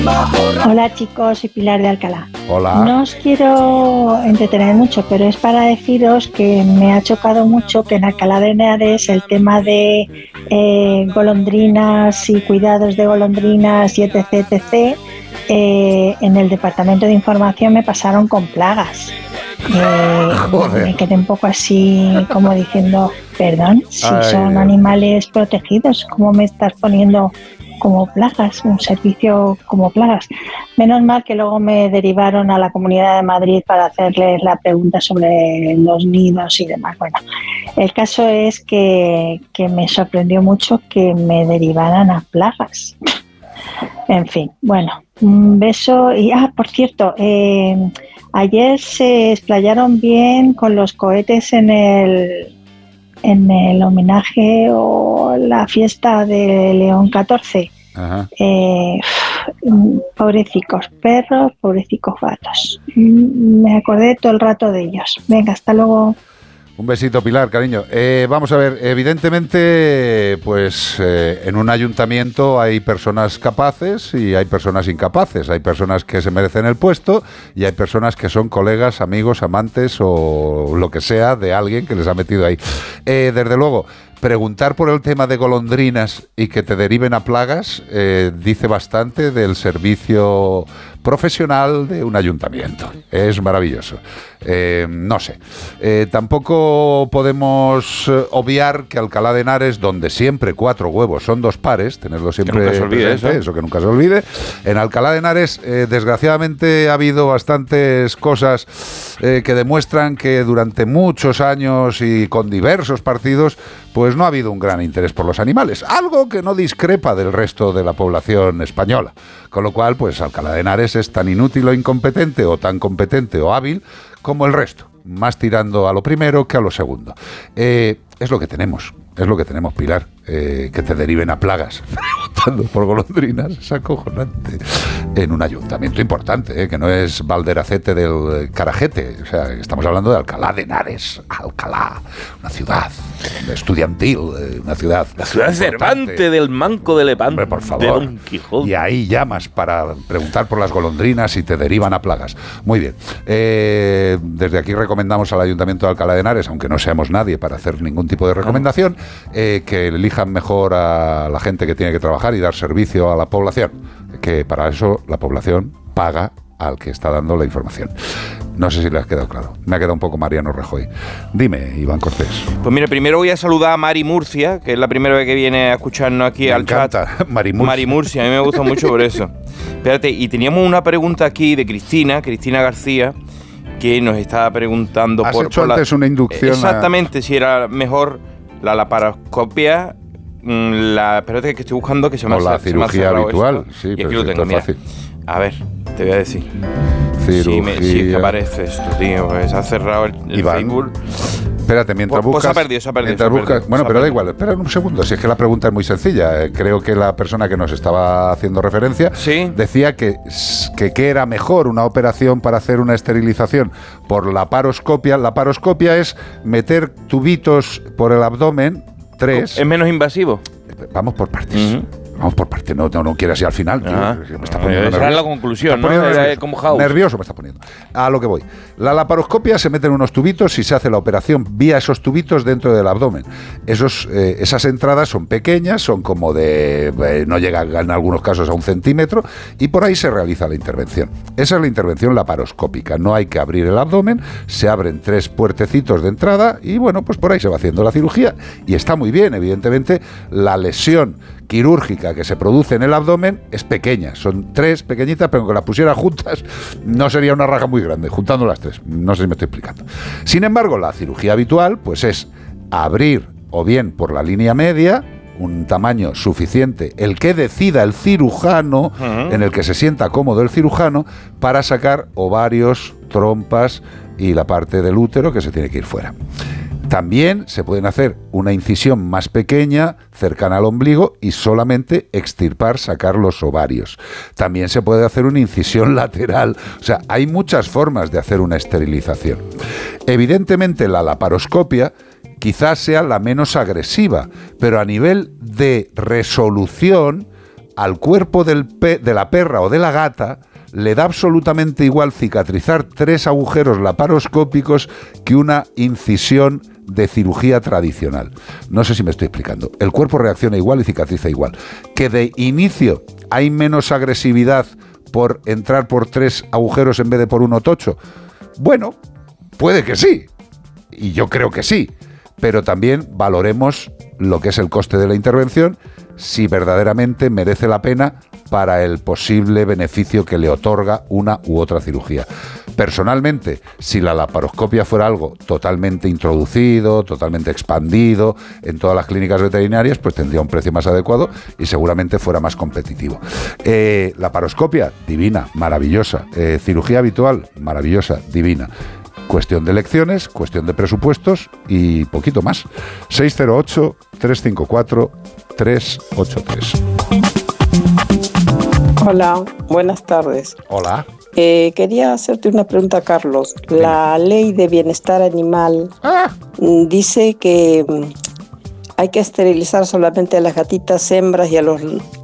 Hola chicos, soy Pilar de Alcalá. Hola. No os quiero entretener mucho, pero es para deciros que me ha chocado mucho que en Alcalá de Henares el tema de golondrinas y cuidados de golondrinas y etc, etc, en el departamento de información me pasaron con plagas. Me quedé un poco así como diciendo, perdón, si son animales protegidos, ¿cómo me estás poniendo como plagas, un servicio como plagas? Menos mal que luego me derivaron a la Comunidad de Madrid para hacerles la pregunta sobre los nidos y demás. Bueno, el caso es que me sorprendió mucho que me derivaran a plagas. En fin, bueno, un beso. Y, por cierto, ayer se explayaron bien con los cohetes en el homenaje o la fiesta de León XIV. Pobrecicos perros, pobrecicos gatos. Me acordé todo el rato de ellos. Venga, hasta luego. Un besito, Pilar, cariño. Vamos a ver, evidentemente, pues en un ayuntamiento hay personas capaces y hay personas incapaces. Hay personas que se merecen el puesto y hay personas que son colegas, amigos, amantes o lo que sea de alguien que les ha metido ahí. Desde luego, preguntar por el tema de golondrinas y que te deriven a plagas dice bastante del servicio profesional de un ayuntamiento. Es maravilloso. No sé. Tampoco podemos obviar que Alcalá de Henares, donde siempre 4 huevos son 2 pares, tenerlo siempre que nunca se olvide presente, eso que nunca se olvide. En Alcalá de Henares, desgraciadamente, ha habido bastantes cosas que demuestran que durante muchos años y con diversos partidos, pues no ha habido un gran interés por los animales, algo que no discrepa del resto de la población española. Con lo cual, pues Alcalá de Henares es tan inútil o incompetente, o tan competente o hábil como el resto, más tirando a lo primero que a lo segundo. Es lo que tenemos, Pilar, que te deriven a plagas preguntando por golondrinas, es acojonante. En un ayuntamiento importante, que no es Valderacete del Carajete, o sea, estamos hablando de Alcalá de Henares, Alcalá, una ciudad estudiantil, una ciudad... La ciudad Cervante del Manco de Lepanto. Hombre, por favor. De Don Quijote. Y ahí llamas para preguntar por las golondrinas y te derivan a plagas. Muy bien. Desde aquí recomendamos al Ayuntamiento de Alcalá de Henares, aunque no seamos nadie para hacer ningún tipo de recomendación, que elijan mejor a la gente que tiene que trabajar y dar servicio a la población, que para eso la población paga al que está dando la información. No sé si le ha quedado claro. Me ha quedado un poco Mariano Rajoy. Dime, Iván Cortés. Pues mira, primero voy a saludar a Mari Murcia, que es la primera vez que viene a escucharnos aquí me al encanta. chat. Mari Murcia. Mari Murcia, a mí me gusta mucho por eso. Espérate, y teníamos una pregunta aquí de Cristina García, que nos estaba preguntando ¿Has hecho antes una inducción? Exactamente, si era mejor la laparoscopia, espérate que estoy buscando que se me o la cirugía habitual. Esto. Sí, y aquí lo tengo, mira. Fácil. A ver, te voy a decir. Cirugía. Sí, es que aparece esto, tío, que se ha cerrado el Facebook. Espérate, mientras buscas... se ha perdido. Bueno, pero da igual, espera un segundo, si es que la pregunta es muy sencilla. Creo que la persona que nos estaba haciendo referencia decía que era mejor una operación para hacer una esterilización por laparoscopia. Laparoscopia es meter tubitos por el abdomen, 3. ¿Es menos invasivo? Vamos por partes. Vamos por parte, no quieras ir al final. Tío, me está poniendo esa es la conclusión, ¿no? Era como House. Nervioso me está poniendo. A lo que voy. La laparoscopia se mete en unos tubitos y se hace la operación vía esos tubitos dentro del abdomen. Esas entradas son pequeñas, son como no llegan en algunos casos a 1 centímetro y por ahí se realiza la intervención. Esa es la intervención laparoscópica. No hay que abrir el abdomen, se abren 3 puertecitos de entrada y bueno, pues por ahí se va haciendo la cirugía y está muy bien. Evidentemente, la lesión quirúrgica que se produce en el abdomen es pequeña, son 3 pequeñitas, pero que las pusiera juntas no sería una raja muy grande, juntando las 3, no sé si me estoy explicando. Sin embargo, la cirugía habitual pues es abrir o bien por la línea media, un tamaño suficiente, el que decida el cirujano, en el que se sienta cómodo el cirujano, para sacar ovarios, trompas y la parte del útero que se tiene que ir fuera. También se pueden hacer una incisión más pequeña, cercana al ombligo, y solamente extirpar, sacar los ovarios. También se puede hacer una incisión lateral. O sea, hay muchas formas de hacer una esterilización. Evidentemente, la laparoscopia quizás sea la menos agresiva, pero a nivel de resolución al cuerpo de la perra o de la gata le da absolutamente igual cicatrizar 3 agujeros laparoscópicos que una incisión de cirugía tradicional. No sé si me estoy explicando. El cuerpo reacciona igual y cicatriza igual. Que de inicio hay menos agresividad por entrar por 3 agujeros en vez de por uno tocho. Bueno, puede que sí. Y yo creo que sí. Pero también valoremos lo que es el coste de la intervención, si verdaderamente merece la pena para el posible beneficio que le otorga una u otra cirugía. Personalmente, si la laparoscopia fuera algo totalmente introducido, totalmente expandido en todas las clínicas veterinarias, pues tendría un precio más adecuado y seguramente fuera más competitivo. Laparoscopia, divina, maravillosa. Cirugía habitual, maravillosa, divina. Cuestión de elecciones, cuestión de presupuestos y poquito más. 608-354-383. Hola, buenas tardes. Hola. Quería hacerte una pregunta, Carlos. La ley de bienestar animal dice que hay que esterilizar solamente a las gatitas hembras y a los